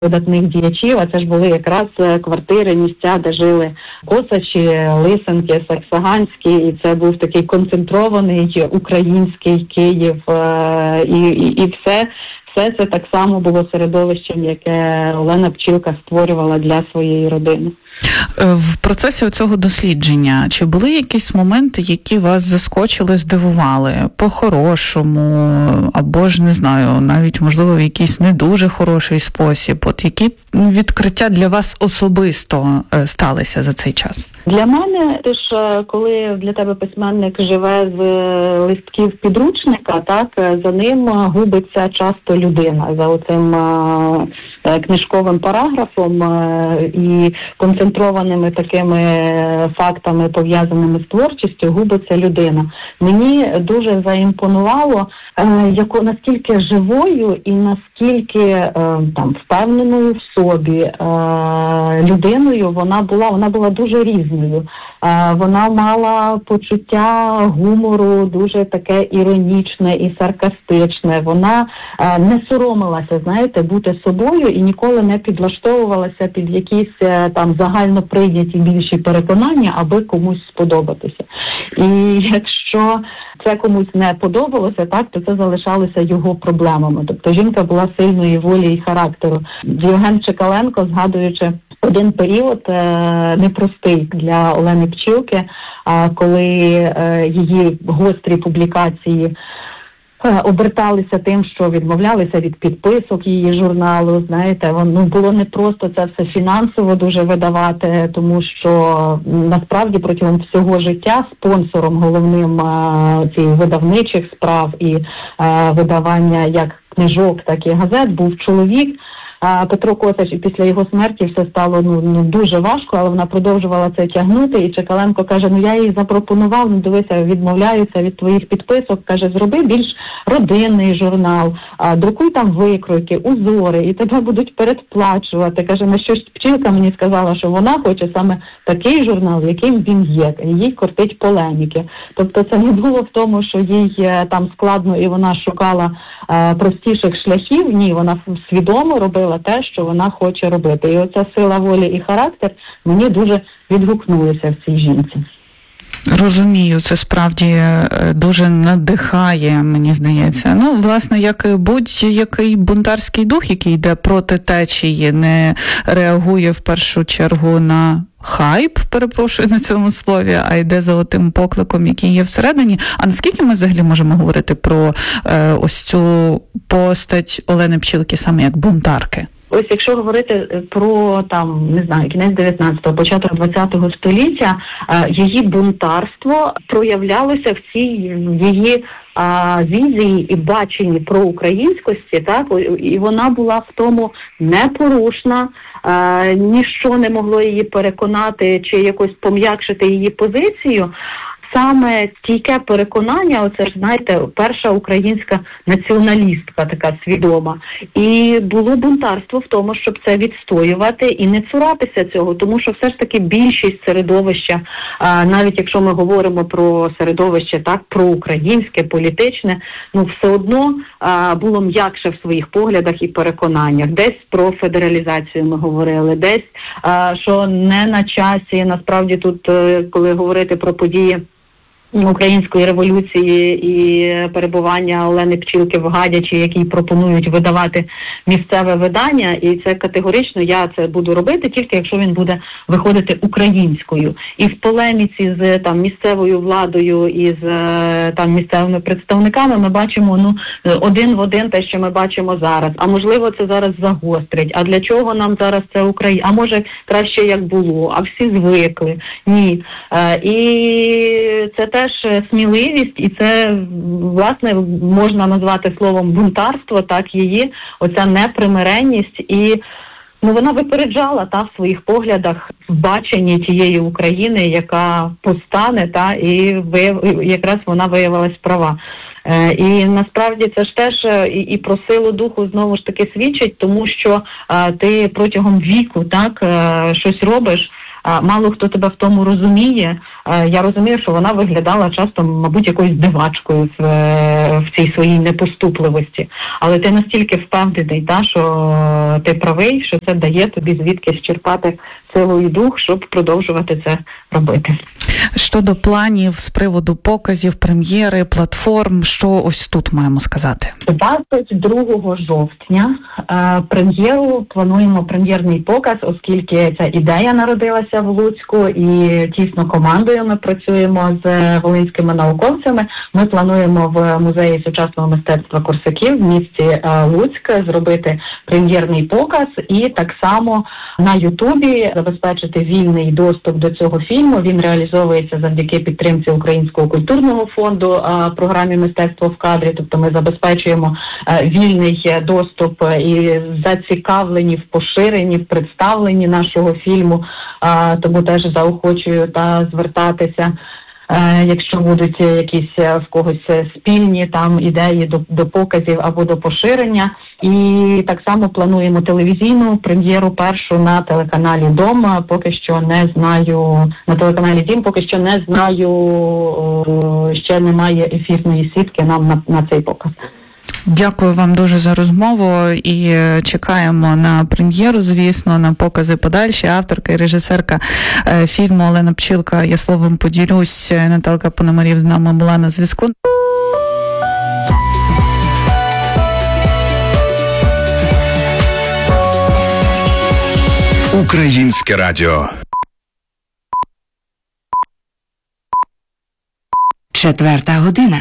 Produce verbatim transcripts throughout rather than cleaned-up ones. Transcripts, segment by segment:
видатних діячів, а це ж були якраз квартири, місця, де жили Косачі, Лисенки, Саксаганські, і це був такий концентрований український Київ, і, і, і все, все це так само було середовищем, яке Олена Пчілка створювала для своєї родини. В процесі цього дослідження, чи були якісь моменти, які вас заскочили, здивували по-хорошому, або ж, не знаю, навіть, можливо, в якийсь не дуже хороший спосіб? От які відкриття для вас особисто сталися за цей час? Для мене, ти ж, коли для тебе письменник живе з листків підручника, так, за ним губиться часто людина, за оцим книжковим параграфом і концентрованими такими фактами, пов'язаними з творчістю, губиться людина. Мені дуже заімпонувало, яко наскільки живою і наскільки там впевненою в собі людиною вона була. Вона була дуже різною. Вона мала почуття гумору дуже таке іронічне і саркастичне. Вона не соромилася, знаєте, бути собою і ніколи не підлаштовувалася під якісь там загально прийняті більші переконання, аби комусь сподобатися. І якщо це комусь не подобалося, так, то це залишалося його проблемами. Тобто жінка була сильної волі і характеру. Євген Чекаленко, згадуючи один період е, непростий для Олени Пчілки, е, коли е, її гострі публікації е, оберталися тим, що відмовлялися від підписок її журналу. Знаєте, воно було не просто це все фінансово дуже видавати, тому що насправді протягом всього життя спонсором головним е, цих видавничих справ і е, видавання як книжок, так і газет був чоловік Петро Косач, і після його смерті все стало ну, ну дуже важко, але вона продовжувала це тягнути, і Чекаленко каже, ну я їй запропонував, ну дивися, відмовляюся від твоїх підписок, каже, зроби більш родинний журнал, а, друкуй там викройки, узори, і тебе будуть передплачувати. Каже, на що Пчілка мені сказала, що вона хоче саме такий журнал, яким він є, їй кортить полеміки. Тобто це не було в тому, що їй там складно і вона шукала а, простіших шляхів, ні, вона свідомо робила те, що вона хоче робити. І оця сила волі і характер мені дуже відгукнулися в цій жінці. Розумію, це справді дуже надихає, мені здається. Ну, власне, як будь-який бунтарський дух, який йде проти течії, не реагує в першу чергу на хайп, перепрошую на цьому слові, а йде за отим покликом, який є всередині. А наскільки ми взагалі можемо говорити про е, ось цю постать Олени Пчілки саме як бунтарки? Ось якщо говорити про, там, не знаю, кінець дев'ятнадцятого, початок двадцятого століття, її бунтарство проявлялося в цій її а, візії і баченні проукраїнськості, так, і вона була в тому непорушна, а, ніщо не могло її переконати чи якось пом'якшити її позицію. Саме стійке переконання, оце ж, знаєте, перша українська націоналістка така свідома. І було бунтарство в тому, щоб це відстоювати і не цуратися цього, тому що все ж таки більшість середовища, навіть якщо ми говоримо про середовище так проукраїнське, політичне, ну все одно було м'якше в своїх поглядах і переконаннях. Десь про федералізацію ми говорили, десь, що не на часі, насправді тут, коли говорити про події Української революції і перебування Олени Пчілки в Гадячі, якій пропонують видавати місцеве видання, і це категорично я це буду робити, тільки якщо він буде виходити українською. І в полеміці з там місцевою владою і з там місцевими представниками ми бачимо ну один в один те, що ми бачимо зараз. А можливо, це зараз загострить. А для чого нам зараз це Україна? А може краще як було? А всі звикли? Ні. І це те. Теж сміливість, і це, власне, можна назвати словом бунтарство, так, її, оця непримиренність, і ну, вона випереджала та, в своїх поглядах в баченні тієї України, яка постане, та, і вияв... якраз вона виявилась права. Е, і насправді це ж теж і, і про силу духу знову ж таки свідчить, тому що е, ти протягом віку так, е, щось робиш, мало хто тебе в тому розуміє, я розумію, що вона виглядала часто, мабуть, якоюсь дивачкою в, в цій своїй непоступливості. Але ти настільки впевнений, та, що ти правий, що це дає тобі звідкись черпати силу і дух, щоб продовжувати це робити. Щодо планів з приводу показів, прем'єри, платформ, що ось тут маємо сказати? двадцять другого жовтня е, прем'єру, плануємо прем'єрний показ, оскільки ця ідея народилася в Луцьку і тісно командою ми працюємо з волинськими науковцями. Ми плануємо в Музеї сучасного мистецтва Корсаків в місті е, Луцьк зробити прем'єрний показ і так само на Ютубі забезпечити вільний доступ до цього фільму. Він реалізовується завдяки підтримці Українського культурного фонду а, програмі «Мистецтво в кадрі». Тобто ми забезпечуємо а, вільний доступ і зацікавлені в поширенні, в представленні нашого фільму. А, тому теж заохочую та звертатися, а, якщо будуть якісь в когось спільні там ідеї до, до показів або до поширення. І так само плануємо телевізійну прем'єру першу на телеканалі «Дом». Поки що не знаю, на телеканалі «Дім», поки що не знаю, ще немає ефірної сітки нам на, на цей показ. Дякую вам дуже за розмову і чекаємо на прем'єру, звісно, на покази подальші. Авторка і режисерка фільму Олена Пчілка, я словом поділюсь, Наталка Пономарів з нами була на зв'язку. Українське радіо. Четверта година.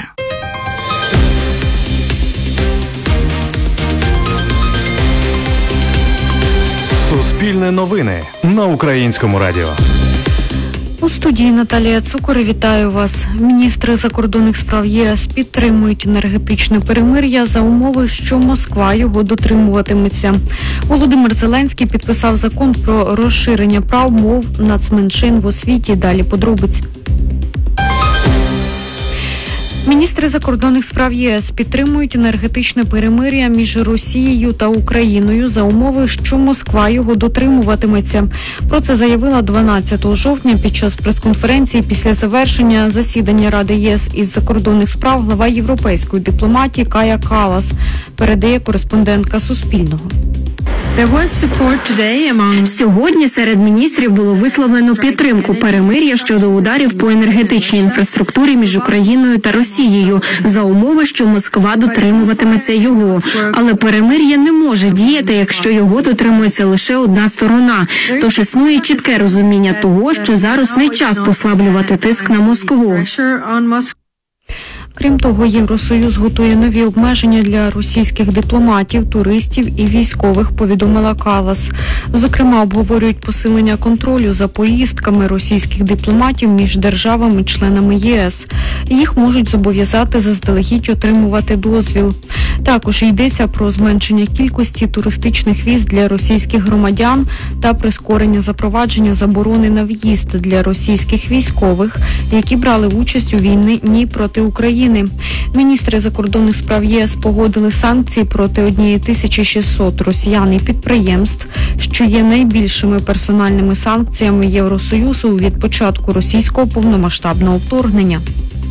Суспільне новини на Українському радіо. У студії Наталія Цукор, вітаю вас. Міністри закордонних справ ЄС підтримують енергетичне перемир'я за умови, що Москва його дотримуватиметься. Володимир Зеленський підписав закон про розширення прав мов нацменшин в освіті. Далі подробиць. Міністри закордонних справ ЄС підтримують енергетичне перемир'я між Росією та Україною за умови, що Москва його дотримуватиметься. Про це заявила дванадцятого жовтня під час прес-конференції після завершення засідання Ради ЄС із закордонних справ глава європейської дипломатії Кая Каллас, передає кореспондентка Суспільного. Сьогодні серед міністрів було висловлено підтримку перемир'я щодо ударів по енергетичній інфраструктурі між Україною та Росією за умови, що Москва дотримуватиметься його. Але перемир'я не може діяти, якщо його дотримується лише одна сторона. Тож існує чітке розуміння того, що зараз не час послаблювати тиск на Москву. Крім того, Євросоюз готує нові обмеження для російських дипломатів, туристів і військових, повідомила Каллас. Зокрема, обговорюють посилення контролю за поїздками російських дипломатів між державами-членами ЄС. Їх можуть зобов'язати заздалегідь отримувати дозвіл. Також йдеться про зменшення кількості туристичних віз для російських громадян та прискорення запровадження заборони на в'їзд для російських військових, які брали участь у війні проти України. Міністри закордонних справ ЄС погодили санкції проти тисячі шістсот росіян і підприємств, що є найбільшими персональними санкціями Євросоюзу від початку російського повномасштабного вторгнення.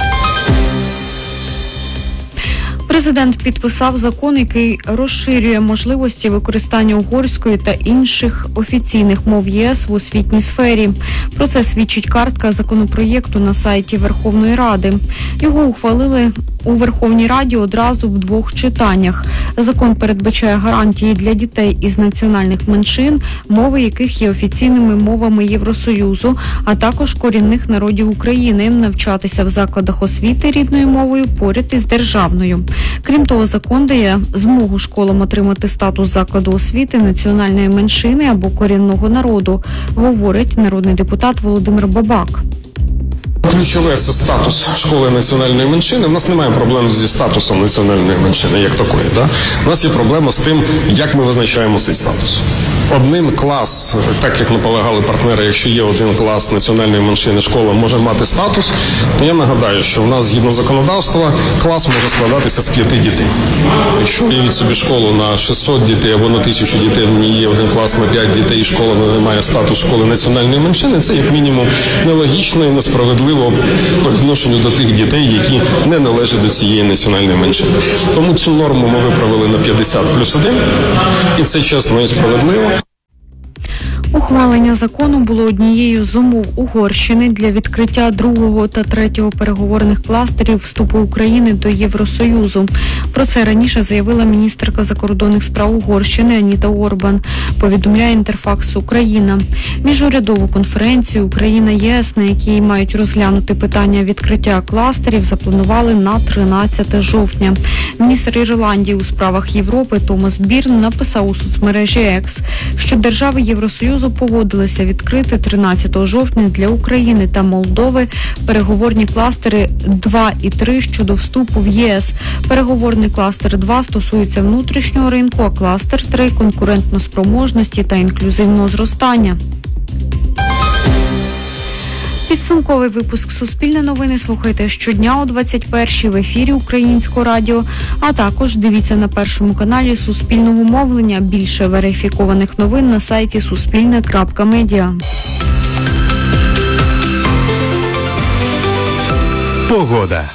Президент підписав закон, який розширює можливості використання угорської та інших офіційних мов ЄС в освітній сфері. Про це свідчить картка законопроєкту на сайті Верховної Ради. Його ухвалили у Верховній Раді одразу в двох читаннях. Закон передбачає гарантії для дітей із національних меншин, мови яких є офіційними мовами Євросоюзу, а також корінних народів України, навчатися в закладах освіти рідною мовою поряд із державною. Крім того, закон дає змогу школам отримати статус закладу освіти національної меншини або корінного народу, говорить народний депутат Володимир Бабак. Ключове – це статус школи національної меншини. У нас немає проблем зі статусом національної меншини як такої. Да? У нас є проблема з тим, як ми визначаємо цей статус. Один клас, так як наполягали партнери, якщо є один клас національної меншини, школа може мати статус, то я нагадаю, що в нас згідно законодавства клас може складатися з п'яти дітей. Якщо уявіть собі школу на шістсот дітей або на тисячу дітей, в ній є один клас на п'ять дітей, і школа не має статус школи національної меншини, це як мінімум нелогічно і несправедливо по відношенню до тих дітей, які не належать до цієї національної меншини. Тому цю норму ми виправили на п'ятдесят плюс один, і це чесно і справедливо. Ухвалення закону було однією з умов Угорщини для відкриття другого та третього переговорних кластерів вступу України до Євросоюзу. Про це раніше заявила міністерка закордонних справ Угорщини Аніта Орбан, повідомляє Інтерфакс Україна. Міжурядову конференцію Україна-ЄС, на якій мають розглянути питання відкриття кластерів, запланували на тринадцяте жовтня. Міністр Ірландії у справах Європи Томас Бірн написав у соцмережі Екс, що держави Євросоюзу погодилися відкрити тринадцятого жовтня для України та Молдови переговорні кластери два і три щодо вступу в ЄС. Переговорний кластер два стосується внутрішнього ринку, а кластер три – конкурентноспроможності та інклюзивного зростання. Підсумковий випуск «Суспільне новини» слухайте щодня о двадцять першій в ефірі Українського радіо, а також дивіться на Першому каналі Суспільного мовлення. Більше верифікованих новин на сайті суспільне крапка медіа. Погода.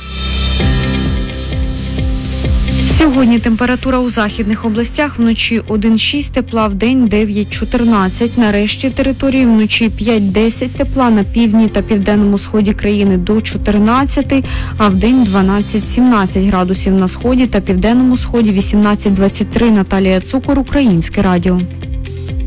Сьогодні температура у західних областях вночі один шість тепла, вдень дев'ять чотирнадцять. На решті території вночі п'ять десять тепла, на півдні та південному сході країни до чотирнадцяти, а вдень дванадцять сімнадцять градусів на сході та південному сході вісімнадцять двадцять три. Наталія Цукор, Українське радіо.